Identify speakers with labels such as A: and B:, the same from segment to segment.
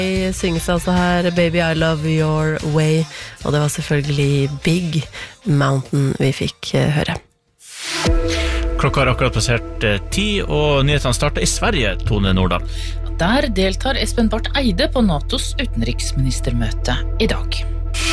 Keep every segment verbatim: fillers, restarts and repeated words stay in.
A: Jeg synges altså her Baby I Love Your Way, og det var selvfølgelig Big Mountain vi fikk høre.
B: Klokka har akkurat passert ti, og nyhetene starter i Sverige, Tone Nordahl.
C: Der deltar Espen Barth Eide på NATOs utenriksministermøte i dag.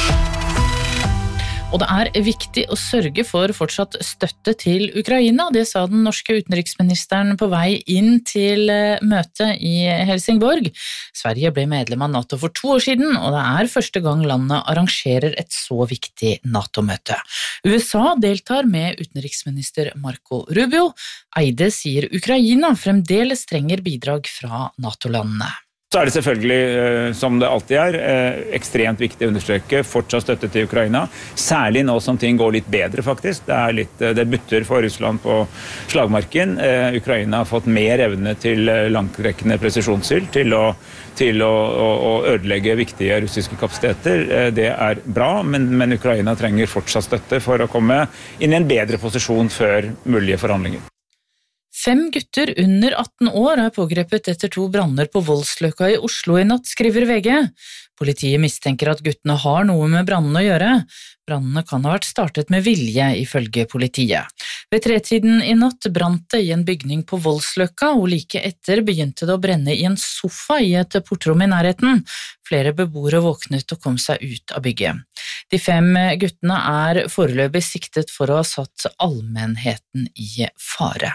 C: Og det er viktig å sørge for fortsatt støtte til Ukraina. Det sa den norske utenriksministeren på vei inn til møtet i Helsingborg. Sverige ble medlem av NATO for to år siden, og det er første gang landet arrangerer et så viktig NATO-møte. U S A deltar med utenriksminister Marco Rubio. Eide sier Ukraina fremdeles trenger bidrag fra NATO-landene.
D: Så er det selvfølgelig, som det alltid er, ekstremt viktig å understreke fortsatt støtte til Ukraina, særlig nå som ting går litt bedre faktisk. Det er litt, det butter for Russland på slagmarken. Ukraina har fått mer evne til langtrekkende presisjonsild, til å, til å, å ødelegge viktige russiske kapasiteter. Det er bra, men, men Ukraina trenger fortsatt støtte for å komme inn i en bedre posisjon før mulige forhandlinger.
C: Fem gutter under atten år er pågrepet etter to branner på Voldsløkka i Oslo i natt, skriver V G. Politiet mistenker at guttene har noe med brannene å gjøre. Brannene kan ha vært startet med vilje, ifølge politiet. Ved tretiden i natt brant det i en bygning på Voldsløkka, og like etter begynte det å brenne i en sofa i et portrom i nærheten. Flere beboere våknet og kom seg ut av bygget. De fem guttene er foreløpig siktet for å ha satt allmennheten i fare.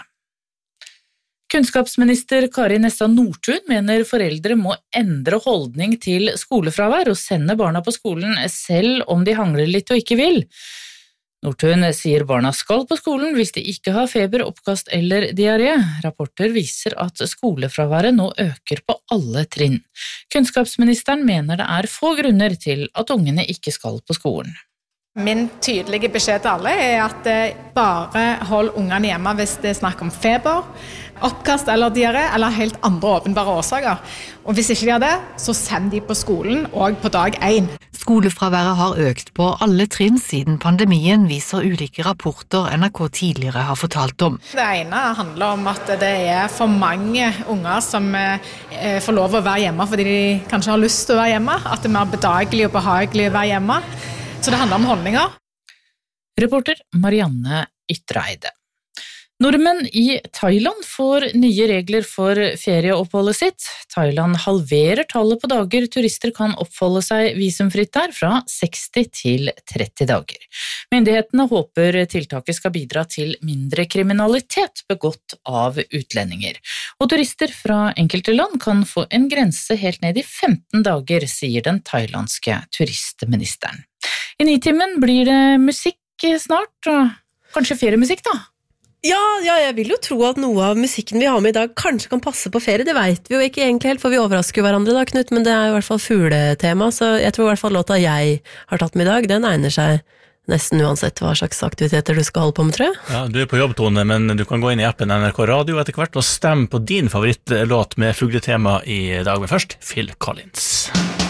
C: Kunnskapsminister Kari Nessa Nordtun mener foreldre må endre holdning til skolefravær og sende barna på skolen selv om de hangler litt og ikke vil. Nordtun sier barna skal på skolen hvis de ikke har feber, oppkast eller diaré. Rapporter viser at skolefraværet nå øker på alle trinn. Kunnskapsministeren mener det er få grunner til at ungene ikke skal på skolen.
E: Min tydelige beskjed til alle er at bare hold ungene hjemme hvis det er snakk om feber, oppkast eller diaré, eller helt andre åpenbare årsaker. Og hvis ikke de har det, så send de på skolen og på dag én.
F: Skolefraværet har økt på alle trinn siden pandemien, viser ulike rapporter N R K tidligere har fortalt om.
E: Det ene handler om at det er for mange unger som får lov å være hjemme fordi de kanskje har lyst til å være hjemme, at det er mer bedagelig og behagelig å være hjemme. Så det handler om holdninger.
C: Reporter Marianne Ytreide. Nordmenn i Thailand får nye regler for ferieoppholdet sitt. Thailand halverer tallet på dager turister kan oppholde seg visumfritt der, fra seksti til tretti dager. Myndighetene håper tiltaket skal bidra til mindre kriminalitet begått av utlendinger. Og turister fra enkelte land kan få en grense helt ned i femten dager, sier den thailandske turistministeren. I Nitimen blir det musikk snart, og kanskje feriemusikk da?
A: Ja, ja, jeg vil jo tro at noe av musikken vi har med i dag kanskje kan passe på ferie, det vet vi jo ikke egentlig helt, for vi overrasker hverandre da, Knut, men det er i hvert fall fugletema, så jeg tror i hvert fall låta jeg har tatt med i dag, den egner seg nesten uansett hva slags aktiviteter du skal holde på med, tror jeg. Ja,
B: du er på jobb, Tone, men du kan gå inn i appen N R K Radio etter hvert og stemme på din favorittlåt med fugletema i dag, men først Phil Collins.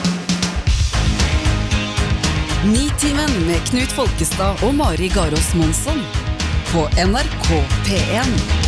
G: Nitimen med Knut Folkestad og Mari Garås Monsson på N R K P en.